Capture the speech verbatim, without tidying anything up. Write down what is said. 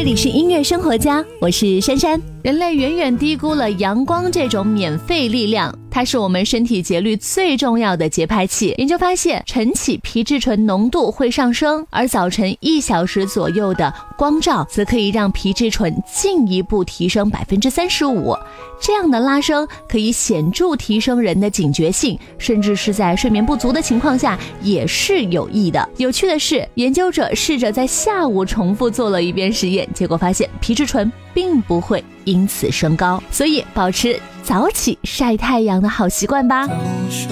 里是音乐生活家，我是珊珊。人类远远低估了阳光这种免费力量，它是我们身体节律最重要的节拍器。研究发现，晨起皮质醇浓度会上升，而早晨一小时左右的光照则可以让皮质醇进一步提升 百分之三十五。 这样的拉升可以显著提升人的警觉性，甚至是在睡眠不足的情况下也是有益的。有趣的是，研究者试着在下午重复做了一遍实验，结果发现皮质醇并不会因此升高。所以保持早起晒太阳的好习惯吧。 高手